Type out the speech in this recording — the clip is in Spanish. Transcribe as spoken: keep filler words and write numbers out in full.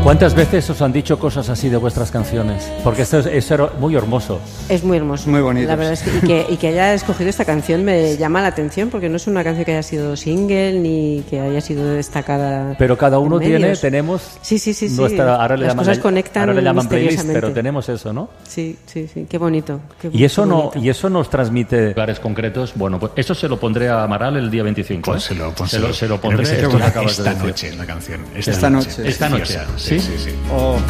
¿Cuántas veces os han dicho cosas así de vuestras canciones? Porque esto es, es muy hermoso. Es muy hermoso. Muy bonito. La verdad es que y, que y que haya escogido esta canción me llama la atención, porque no es una canción que haya sido single ni que haya sido destacada. Pero cada uno en tiene, medios. tenemos Sí, sí, sí, sí. nuestra, ahora le Las llaman, cosas conectan ahora le llaman playlist, misteriosamente. pero tenemos eso, ¿no? Sí, sí, sí. Qué bonito. Qué, Y eso qué no, bonito. y eso nos transmite lugares concretos. Bueno, pues eso se lo pondré a Amaral el día veinticinco. Pónselo, ¿eh? pónselo. Se lo, se lo Creo pondré. que se Esto que titula acabas de Esta decir. noche, la canción. Esta, Esta noche. noche. Esta noche. Preciosa. ¿Sí? Sí, sí, sí. Oh.